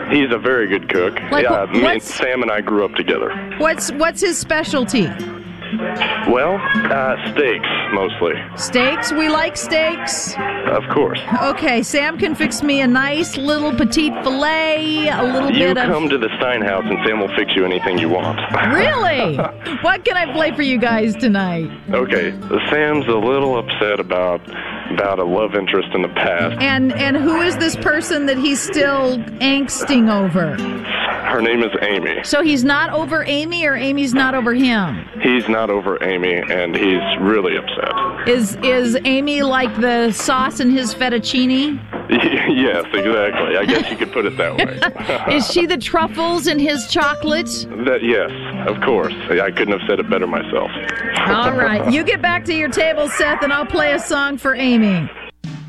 He's a very good cook. Like, Yeah, Sam and I grew up together. What's his specialty? Well, steaks, mostly. Steaks? We like steaks. Of course. Okay, Sam can fix me a nice little petite filet, a little You bit of... come to the Steinhaus and Sam will fix you anything you want. Really? What can I play for you guys tonight? Okay, Sam's a little upset about a love interest in the past. And who is this person that he's still angsting over? Her name is Amy. So he's not over Amy, or Amy's not over him? He's not over Amy, and he's really upset. Is Amy like the sauce in his fettuccine? Yes, exactly. I guess you could put it that way. Is she the truffles in his chocolate? Yes, of course. I couldn't have said it better myself. All right. You get back to your table, Seth, and I'll play a song for Amy.